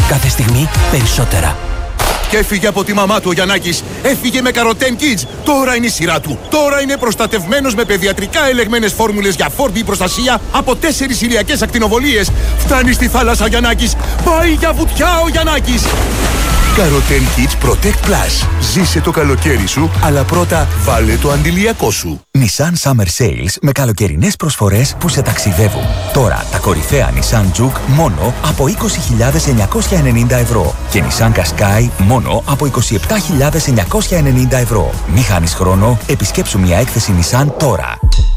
Κάθε στιγμή περισσότερα. Και έφυγε από τη μαμά του ο Γιαννάκης. Έφυγε με Καροτέν Kids. Τώρα είναι η σειρά του. Τώρα είναι προστατευμένος με παιδιατρικά ελεγμένες φόρμουλες για φόρτη προστασία από 4 ηλιακές ακτινοβολίες. Φτάνει στη θάλασσα ο Γιαννάκης. Πάει για βουτιά ο Γιαννάκης. Καροτέν Kids Protect Plus. Ζήσε το καλοκαίρι σου, αλλά πρώτα βάλε το αντιλιακό σου. Nissan Summer Sales με καλοκαιρινές προσφορές που σε ταξιδεύουν. Τώρα τα κορυφαία Nissan Juke μόνο από 20.990 ευρώ και Nissan Qashqai μόνο από 27.990 ευρώ. Μη χάνεις χρόνο, επισκέψου μια έκθεση Nissan τώρα.